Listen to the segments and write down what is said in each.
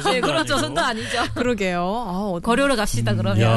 네, 그런 조선도 아니죠. 그러게요. 고려로 갑시다 그러면.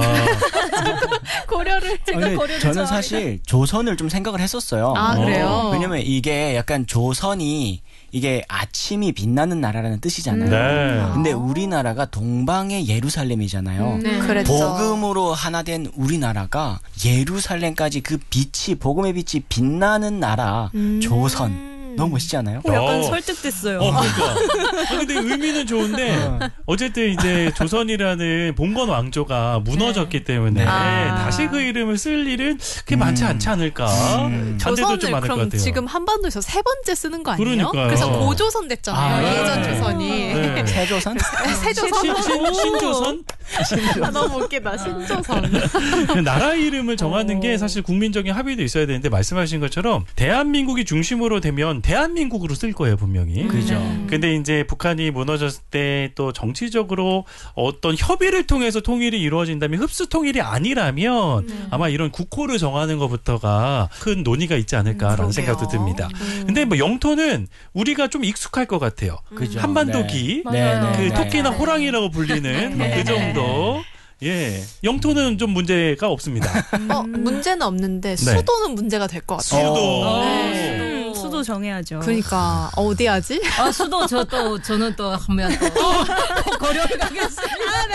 고려를 제가 고려를 저는 사실 조선을 좀 생각을 했었어요. 아, 그래요? 왜냐면 이게 약간 조선이 이게 아침이 빛나는 나라라는 뜻이잖아요. 네. 근데 우리나라가 동방의 예루살렘이잖아요. 네. 그렇죠. 복음으로 하나 된 우리나라가 예루살렘까지 그 빛이 복음의 빛이 빛나는 나라 조선. 너무 멋있지 않아요? 약간 설득됐어요. 그러니까. 근데 의미는 좋은데 어쨌든 이제 조선이라는 봉건 왕조가 무너졌기 때문에 다시 그 이름을 쓸 일은 그렇게 많지 않지 않을까. 반대도 조선을 좀 많을 것 그럼 같아요. 지금 한반도에서 세 번째 쓰는 거 아니에요? 그러니까요. 그래서 고조선 됐잖아요. 네. 예전 조선이. 네. 세조선? 세조선. 신조선? 너무 웃기다. 신조선. 나라 이름을 정하는 게 사실 국민적인 합의도 있어야 되는데 말씀하신 것처럼 대한민국이 중심으로 되면 대한민국으로 쓸 거예요, 분명히. 그죠. 근데 이제 북한이 무너졌을 때 또 정치적으로 어떤 협의를 통해서 통일이 이루어진다면 흡수 통일이 아니라면 아마 이런 국호를 정하는 것부터가 큰 논의가 있지 않을까라는 생각도 듭니다. 근데 뭐 영토는 우리가 좀 익숙할 것 같아요. 그죠. 한반도기, 그 토끼나 호랑이라고 불리는 그 정도. 예, 영토는 좀 문제가 없습니다. 문제는 없는데 수도는 문제가 될 것 같아요. 수도. 수도 정해야죠. 그러니까 어디 하지? 수도 저는 또 하면 또 고려를 가겠습니다.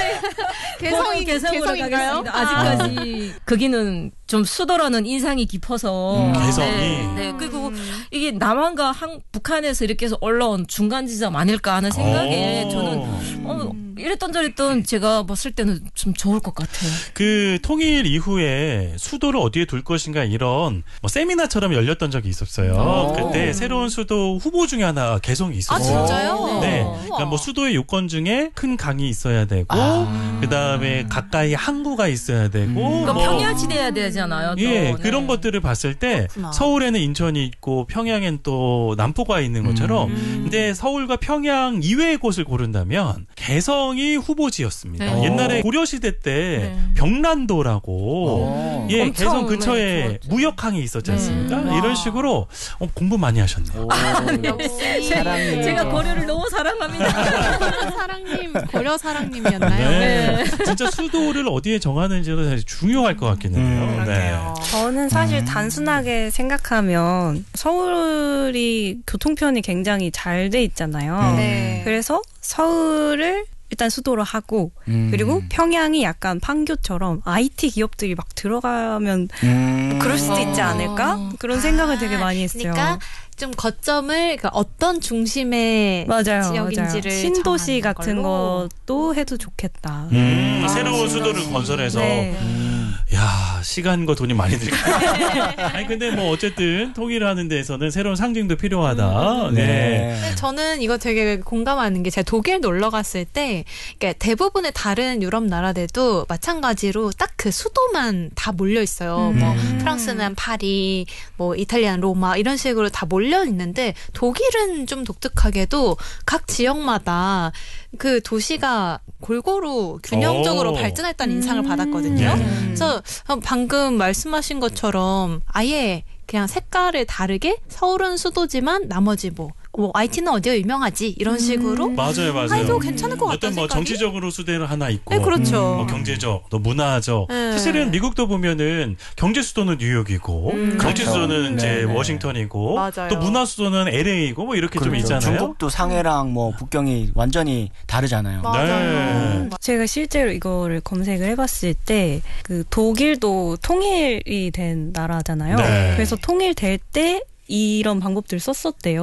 개성으로 개성인가요? 가겠습니다. 아직까지 거기는 좀 수도라는 인상이 깊어서 개성이. 네. 그리고 이게 남한과 북한에서 이렇게 해서 올라온 중간 지점 아닐까 하는 생각에 저는 이랬던 저랬던 제가 봤을 때는 좀 좋을 것 같아요. 그 통일 이후에 수도를 어디에 둘 것인가 이런 뭐 세미나처럼 열렸던 적이 있었어요. 그때 새로운 수도 후보 중에 하나 개성이 있었어요. 아, 진짜요? 네. 그러니까 뭐 수도의 요건 중에 큰 강이 있어야 되고 그다음에 가까이 항구가 있어야 되고 그러니까 뭐 평야지대야 되잖아요. 또. 예, 그런 것들을 봤을 때 그렇구나. 서울에는 인천이 있고 평양엔 또 남포가 있는 것처럼 근데 서울과 평양 이외의 곳을 고른다면 개성이 후보지였습니다. 네. 옛날에 고려시대 때 병란도라고 예, 개성 근처에 무역항이 있었지 않습니까? 이런 식으로 공부 많이 하셨네요. 사랑님. 제가 고려를 너무 사랑합니다. 사랑님, 고려 사랑님이었나요? 네. 진짜 수도를 어디에 정하는지도 사실 중요할 것 같긴 해요. 네. 저는 사실 단순하게 생각하면 서울이 교통편이 굉장히 잘 돼 있잖아요. 네. 그래서 서울을 일단 수도로 하고 그리고 평양이 약간 판교처럼 IT 기업들이 막 들어가면 그럴 수도 있지 않을까? 그런 생각을 되게 많이 했어요. 그러니까 좀 거점을 그러니까 어떤 중심의 지역인지를 신도시 정하는 같은 걸로. 것도 해도 좋겠다. 새로운 수도를 건설해서 네. 야, 시간과 돈이 많이 들고. 아니 근데 뭐 어쨌든 통일하는 데에서는 새로운 상징도 필요하다. 네. 근데 저는 이거 되게 공감하는 게 제가 독일 놀러 갔을 때 그러니까 대부분의 다른 유럽 나라들도 마찬가지로 딱 그 수도만 다 몰려 있어요. 뭐 프랑스는 파리, 뭐 이탈리아는 로마 이런 식으로 다 몰려 있는데 독일은 좀 독특하게도 각 지역마다 그 도시가 골고루 균형적으로 발전했다는 인상을 받았거든요. 그래서 방금 말씀하신 것처럼 아예 그냥 색깔을 다르게 서울은 수도지만 나머지 뭐 IT는 어디가 유명하지 이런 식으로 맞아요. 해도 괜찮을 것 같다는 어떤 뭐 생각이? 정치적으로 수도는 하나 있고, 네, 그렇죠. 뭐 경제적, 또 문화적. 네. 사실은 미국도 보면은 경제 수도는 뉴욕이고, 정치 그렇죠. 수도는 이제 네, 네. 워싱턴이고, 맞아요. 또 문화 수도는 LA이고, 뭐 이렇게 좀 그렇죠. 있잖아요. 중국도 상해랑 뭐 북경이 완전히 다르잖아요. 맞아요. 네. 제가 실제로 이거를 검색을 해봤을 때 그 독일도 통일이 된 나라잖아요. 네. 그래서 통일될 때 이런 방법들을 썼었대요.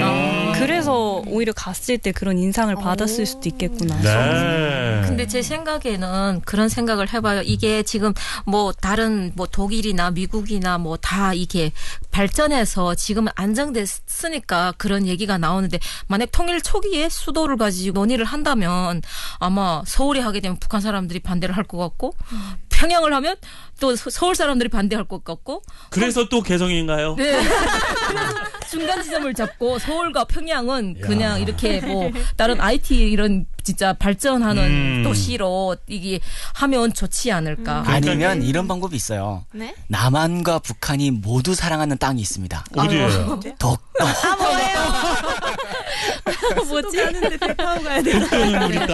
그래서 오히려 갔을 때 그런 인상을 받았을 수도 있겠구나. 네. 근데 제 생각에는 그런 생각을 해봐요. 이게 지금 뭐 다른 뭐 독일이나 미국이나 뭐 다 이게 발전해서 지금 안정됐으니까 그런 얘기가 나오는데 만약 통일 초기에 수도를 가지고 논의를 한다면 아마 서울이 하게 되면 북한 사람들이 반대를 할 것 같고 평양을 하면 또 서울 사람들이 반대할 것 같고 그래서 또 개성인가요? 네. 그래서 중간 지점을 잡고 서울과 평양은 그냥 이렇게 뭐 다른 IT 이런 진짜 발전하는 도시로 이게 하면 좋지 않을까. 아니면 이런 방법이 있어요. 네? 남한과 북한이 모두 사랑하는 땅이 있습니다. 어디예요? 독도. 뭐지? 가는데 대파고 가야 돼. 독도는 우리